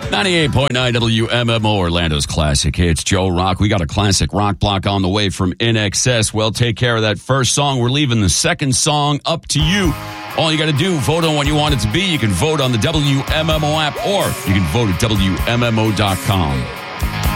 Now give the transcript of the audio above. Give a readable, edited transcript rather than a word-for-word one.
98.9 WMMO, Orlando's classic hits. Joe Rock. We got a classic rock block on the way from INXS. Well, take care of that first song. We're leaving the second song up to you. All you got to do, vote on what you want it to be. You can vote on the WMMO app, or you can vote at WMMO.com.